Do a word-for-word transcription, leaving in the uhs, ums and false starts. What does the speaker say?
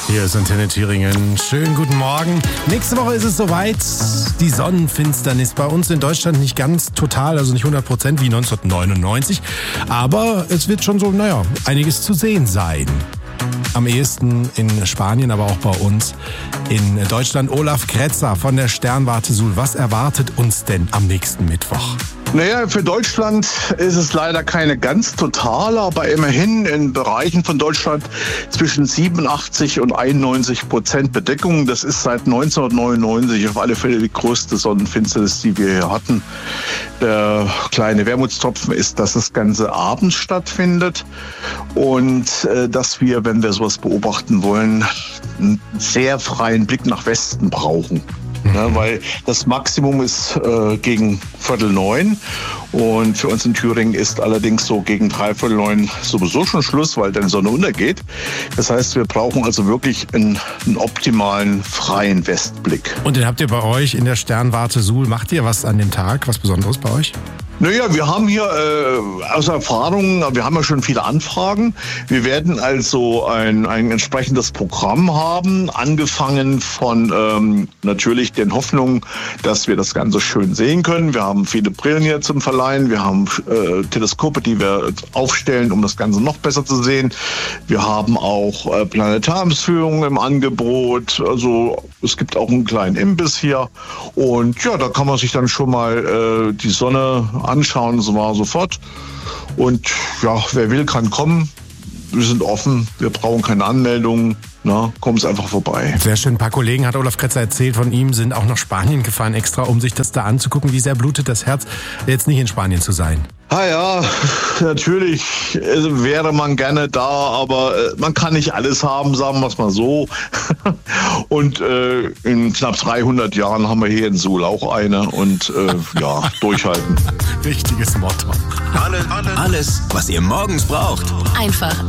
Hier ist Antenne Thüringen. Schönen guten Morgen. Nächste Woche ist es soweit. Die Sonnenfinsternis bei uns in Deutschland nicht ganz total, also nicht hundert Prozent wie neunzehnhundertneunundneunzig. Aber es wird schon so, naja, einiges zu sehen sein. Am ehesten in Spanien, aber auch bei uns in Deutschland. Olaf Kretzer von der Sternwarte Suhl. Was erwartet uns denn am nächsten Mittwoch? Naja, für Deutschland ist es leider keine ganz totale, aber immerhin in Bereichen von Deutschland zwischen siebenundachtzig und einundneunzig Prozent Bedeckung. Das ist seit neunzehnhundertneunundneunzig auf alle Fälle die größte Sonnenfinsternis, die wir hier hatten. Der kleine Wermutstropfen ist, dass das Ganze abends stattfindet und äh, dass wir, wenn wir sowas beobachten wollen, einen sehr freien Blick nach Westen brauchen. Ja, weil das Maximum ist äh, gegen Viertel neun und für uns in Thüringen ist allerdings so gegen dreiviertel neun sowieso schon Schluss, weil dann die Sonne untergeht. Das heißt, wir brauchen also wirklich einen, einen optimalen, freien Westblick. Und den habt ihr bei euch in der Sternwarte Suhl. Macht ihr was an dem Tag, was Besonderes bei euch? Naja, wir haben hier äh, aus Erfahrung, wir haben ja schon viele Anfragen. Wir werden also ein, ein entsprechendes Programm haben, angefangen von ähm, natürlich den Hoffnungen, dass wir das Ganze schön sehen können. Wir haben viele Brillen hier zum Verleihen, wir haben äh, Teleskope, die wir aufstellen, um das Ganze noch besser zu sehen. Wir haben auch äh, Planetariumsführungen im Angebot, also es gibt auch einen kleinen Imbiss hier und ja, da kann man sich dann schon mal äh, die Sonne anschauen, so mal sofort. Und ja, wer will, kann kommen. Wir sind offen, wir brauchen keine Anmeldungen. Na, kommen Sie einfach vorbei. Sehr schön. Ein paar Kollegen, hat Olaf Kretzer erzählt, von ihm sind auch nach Spanien gefahren, extra, um sich das da anzugucken. Wie sehr blutet das Herz, jetzt nicht in Spanien zu sein? Ah ja, natürlich wäre man gerne da, aber man kann nicht alles haben, sagen wir es mal so. Und äh, in knapp dreihundert Jahren haben wir hier in Suhl auch eine und äh, ja, durchhalten. Richtiges Motto. Alles, alles, was ihr morgens braucht. Einfach